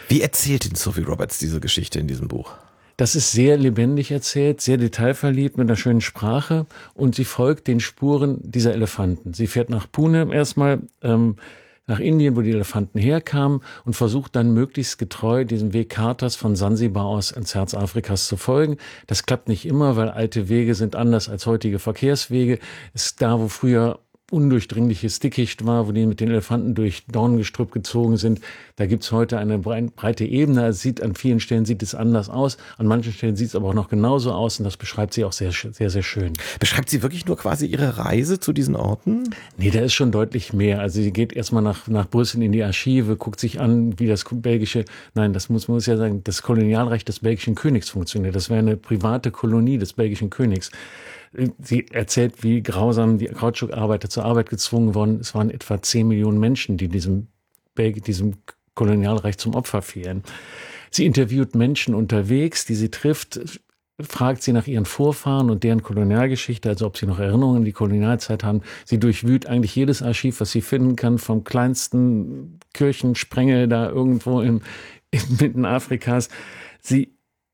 Wie erzählt denn Sophie Roberts diese Geschichte in diesem Buch? Das ist sehr lebendig erzählt, sehr detailverliebt mit einer schönen Sprache und sie folgt den Spuren dieser Elefanten. Sie fährt nach Pune erstmal, nach Indien, wo die Elefanten herkamen und versucht dann möglichst getreu diesem Weg Carters von Sansibar aus ins Herz Afrikas zu folgen. Das klappt nicht immer, weil alte Wege sind anders als heutige Verkehrswege. Es ist da, wo früher undurchdringliches Dickicht war, wo die mit den Elefanten durch Dornengestrüpp gezogen sind. Da gibt's heute eine breite Ebene. An vielen Stellen sieht es anders aus. An manchen Stellen sieht es aber auch noch genauso aus. Und das beschreibt sie auch sehr, sehr, sehr schön. Beschreibt sie wirklich nur quasi ihre Reise zu diesen Orten? Nee, da ist schon deutlich mehr. Also sie geht erstmal nach Brüssel in die Archive, guckt sich an, wie das man muss ja sagen, das Kolonialreich des belgischen Königs funktioniert. Das wäre eine private Kolonie des belgischen Königs. Sie erzählt, wie grausam die Kautschukarbeiter zur Arbeit gezwungen wurden. Es waren etwa 10 Millionen Menschen, die diesem Kolonialreich zum Opfer fielen. Sie interviewt Menschen unterwegs, die sie trifft, fragt sie nach ihren Vorfahren und deren Kolonialgeschichte, also ob sie noch Erinnerungen an die Kolonialzeit haben. Sie durchwühlt eigentlich jedes Archiv, was sie finden kann, vom kleinsten Kirchensprengel da irgendwo mitten Afrikas. Sie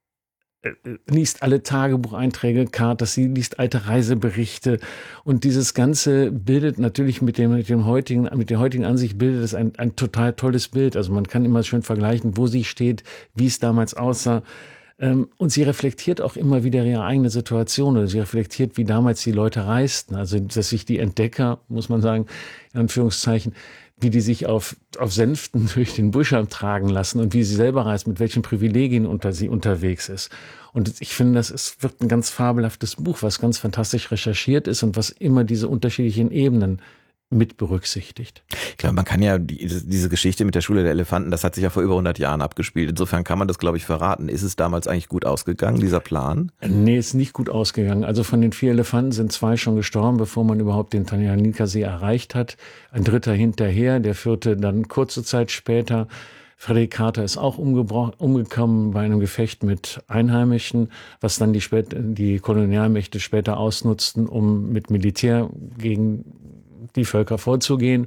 liest alle Tagebucheinträge Carters, sie liest alte Reiseberichte und dieses Ganze bildet natürlich mit der heutigen Ansicht bildet es ein total tolles Bild. Also man kann immer schön vergleichen, wo sie steht, wie es damals aussah. Und sie reflektiert auch immer wieder ihre eigene Situation oder sie reflektiert, wie damals die Leute reisten. Also, dass sich die Entdecker, muss man sagen, in Anführungszeichen, wie die sich auf Sänften durch den Busch tragen lassen und wie sie selber reist, mit welchen Privilegien sie unterwegs ist. Und ich finde, wird ein ganz fabelhaftes Buch, was ganz fantastisch recherchiert ist und was immer diese unterschiedlichen Ebenen mit berücksichtigt. Ich glaube, man kann ja diese Geschichte mit der Schule der Elefanten, das hat sich ja vor über 100 Jahren abgespielt. Insofern kann man das, glaube ich, verraten. Ist es damals eigentlich gut ausgegangen, dieser Plan? Nee, ist nicht gut ausgegangen. Also von den 4 Elefanten sind 2 schon gestorben, bevor man überhaupt den Tanganyika-See erreicht hat. Ein 3. hinterher, der 4. dann kurze Zeit später. Frederick Carter ist auch umgekommen bei einem Gefecht mit Einheimischen, was dann die Kolonialmächte später ausnutzten, um mit Militär gegen die Völker vorzugehen.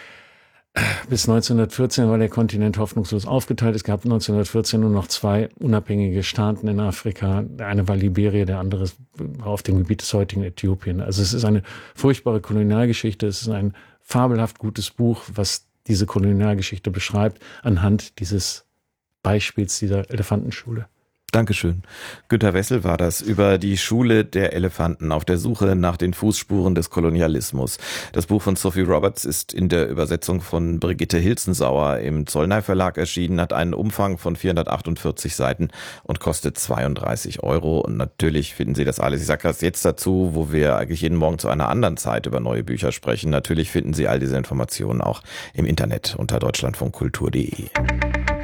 Bis 1914 war der Kontinent hoffnungslos aufgeteilt. Es gab 1914 nur noch 2 unabhängige Staaten in Afrika. Der eine war Liberia, der andere war auf dem Gebiet des heutigen Äthiopien. Also es ist eine furchtbare Kolonialgeschichte. Es ist ein fabelhaft gutes Buch, was diese Kolonialgeschichte beschreibt, anhand dieses Beispiels dieser Elefantenschule. Dankeschön. Günter Wessel war das über die Schule der Elefanten auf der Suche nach den Fußspuren des Kolonialismus. Das Buch von Sophie Roberts ist in der Übersetzung von Brigitte Hilzensauer im Zollner Verlag erschienen, hat einen Umfang von 448 Seiten und kostet 32 €. Und natürlich finden Sie das alles. Ich sage das jetzt dazu, wo wir eigentlich jeden Morgen zu einer anderen Zeit über neue Bücher sprechen. Natürlich finden Sie all diese Informationen auch im Internet unter deutschlandfunkkultur.de.